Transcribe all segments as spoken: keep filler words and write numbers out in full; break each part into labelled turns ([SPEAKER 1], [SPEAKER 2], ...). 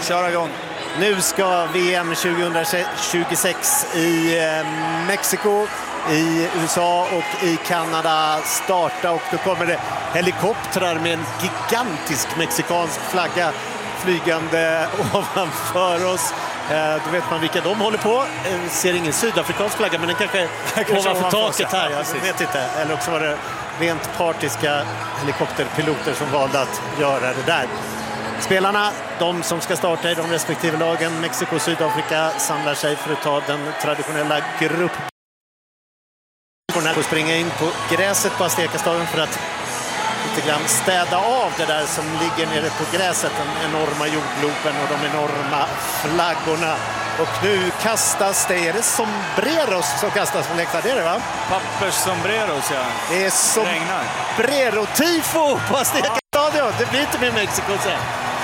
[SPEAKER 1] köra igång.
[SPEAKER 2] Nu ska V M tjugohundratjugosex i eh, Mexiko, i U S A och i Kanada starta, och då kommer det helikoptrar med en gigantisk mexikansk flagga flygande ovanför oss. Eh, då vet man vilka de håller på. Eh, ser ingen sydafrikansk flagga, men den kanske är ovanför taket här. Jag vet inte. Eller också var det rent partiska helikopterpiloter som valde att göra det där. Spelarna, de som ska starta i de respektive lagen, Mexiko och Sydafrika, samlar sig för att ta den traditionella grupp. Och springa in på gräset på Azteca-stadion för att lite grann städa av det där som ligger nere på gräset, den enorma jordgloben och de enorma flaggorna. Och nu kastas det, är det sombreros som kastas från läktaren, det är det va?
[SPEAKER 1] Pappers sombreros, ja.
[SPEAKER 2] Det är sombrero-tifo på Azteca-stadion, det blir inte med Mexiko sen.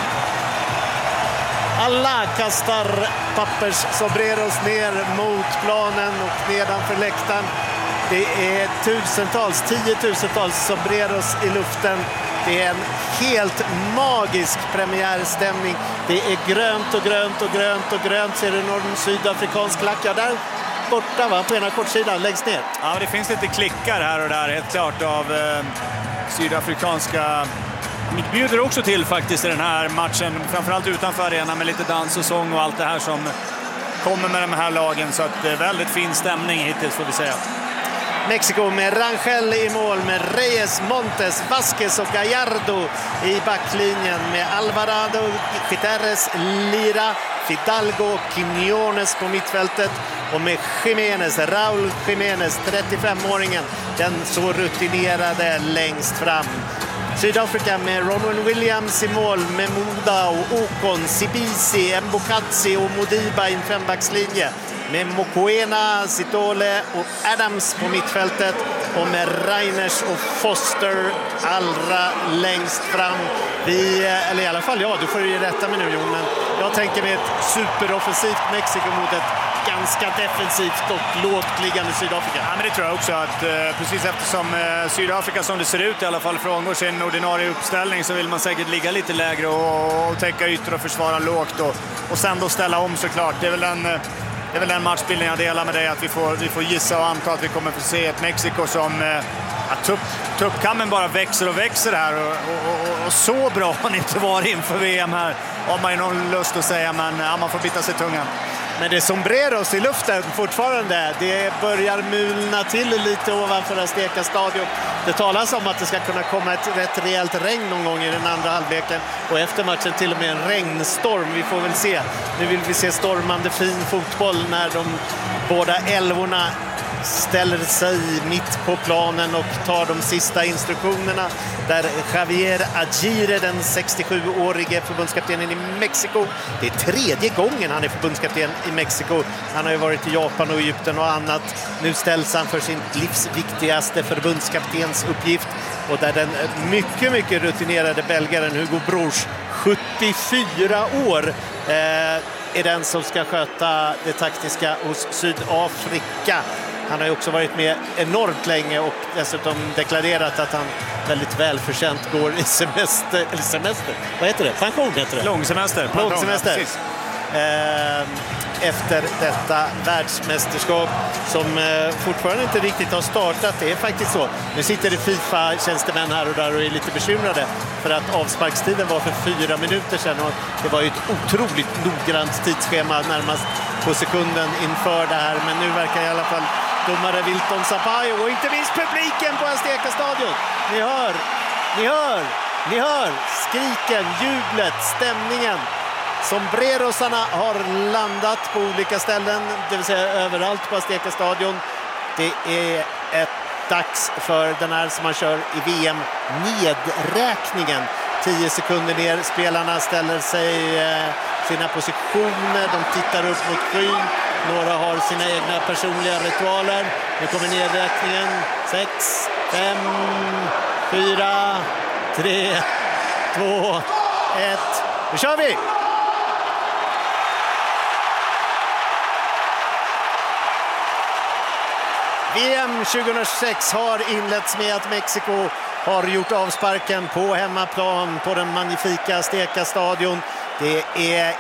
[SPEAKER 2] Alla kastar pappers sombreros ner mot planen och nedanför läktaren. Det är tusentals, tiotusentals sombreros i luften. Det är en helt magisk premiärstämning. Det är grönt och grönt och grönt och grönt. Ser du någon sydafrikansk klack? Ja, där borta va, på ena kortsidan, längst ner.
[SPEAKER 1] Ja, det finns lite klickar här och där, helt klart, av eh, sydafrikanska. Det bjuder också till faktiskt i den här matchen, framförallt utanför arenan med lite dans och sång och allt det här som kommer med de här lagen. Så att eh, väldigt fin stämning hittills, får vi säga.
[SPEAKER 2] Mexiko med Rangel i mål, med Reyes, Montes, Vasquez och Gallardo i backlinjen, med Alvarado, Gutierrez, Lira, Fidalgo och Quiñones på mittfältet, och med Jiménez, Raúl Jiménez, trettiofemåringen, den så rutinerade längst fram. Sydafrika med Ronwen Williams i mål, med Muda och Okon, Sibisi, Mbokatsi och Modiba i en fembackslinje, med Mokoena, Sitole och Adams på mittfältet, och med Reiners och Foster allra längst fram. Vi, eller i alla fall, ja, du får ju rätta mig nu Jon, men jag tänker med ett superoffensivt Mexiko mot ett ganska defensivt och lågtliggande Sydafrika.
[SPEAKER 1] Ja, men det tror jag också, att eh, precis eftersom eh, Sydafrika som det ser ut i alla fall frångår sin ordinarie uppställning, så vill man säkert ligga lite lägre och, och täcka ytor och försvara lågt och, och sen då ställa om såklart. Det är väl en... Eh, Det är väl den matchbilden jag delar med dig, att vi får, vi får gissa och anta att vi kommer få se ett Mexiko som eh, att tupp, tuppkammen bara växer och växer här, och, och, och, och så bra har ni inte varit inför V M här, har man ju någon lust att säga, men ja, man får bita sig tungan.
[SPEAKER 2] Men det är sombreros i luften fortfarande. Det börjar mulna till lite ovanför Azteca-stadion. Det talas om att det ska kunna komma ett rätt rejält regn någon gång i den andra halvleken. Och efter matchen till och med en regnstorm. Vi får väl se. Nu vill vi se stormande fin fotboll när de båda älvorna ställer sig mitt på planen och tar de sista instruktionerna, där Javier Aguirre, den sextiosjuårige förbundskaptenen i Mexiko, det är tredje gången han är förbundskapten i Mexiko. Han har ju varit i Japan och Egypten och annat. Nu ställs han för sin livsviktigaste förbundskaptensuppgift, och där den mycket, mycket rutinerade belgaren Hugo Broos, sjuttiofyra år, eh, är den som ska sköta det taktiska hos Sydafrika. Han har ju också varit med enormt länge och dessutom deklarerat att han väldigt välförtjänt går i semester, eller semester, vad heter det? Pension heter det.
[SPEAKER 1] Långsemester.
[SPEAKER 2] Långsemester. Eh, efter detta världsmästerskap som eh, fortfarande inte riktigt har startat. Det är faktiskt så. Nu sitter det FIFA-tjänstemän här och där och är lite bekymrade för att avsparkstiden var för fyra minuter sedan, och det var ju ett otroligt noggrant tidsschema närmast på sekunden inför det här, men nu verkar i alla fall domare Wilton Sampaio och inte minst publiken på Azteca-stadion. Ni hör, ni hör, ni hör skriken, jublet, stämningen. Sombrerosarna har landat på olika ställen, det vill säga överallt på Azteca-stadion. Det är ett dags för den här som man kör i V M nedräkningen. Tio sekunder ner, spelarna ställer sig eh, sina positioner, de tittar upp mot skyn. Några har sina egna personliga ritualer. Nu kommer nedräkningen. Sex, fem, fyra, tre, två, ett. Nu kör vi! V M tjugohundrasex har inletts med att Mexiko har gjort avsparken på hemmaplan på den magnifika Azteca-stadion. Det är